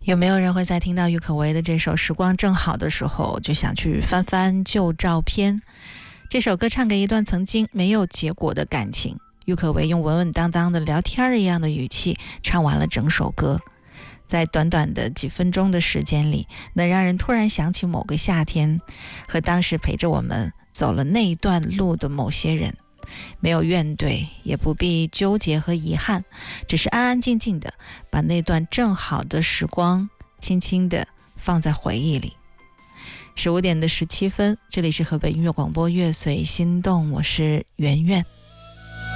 有没有人会在听到郁可唯的这首《时光正好》的时候，就想去翻翻旧照片？这首歌唱给一段曾经没有结果的感情，郁可唯用稳稳当当的聊天一样的语气唱完了整首歌，在短短的几分钟的时间里，能让人突然想起某个夏天和当时陪着我们走了那一段路的某些人。没有怨怼，也不必纠结和遗憾，只是安安静静的把那段正好的时光轻轻的放在回忆里。15点17分，这里是河北音乐广播乐随心动，我是圆圆。